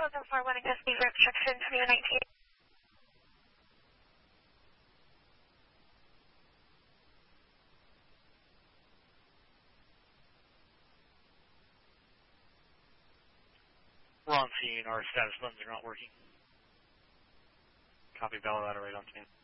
2041 against the restriction 2019. We're on scene. Our status buttons are not working. Copy Bellado right on scene.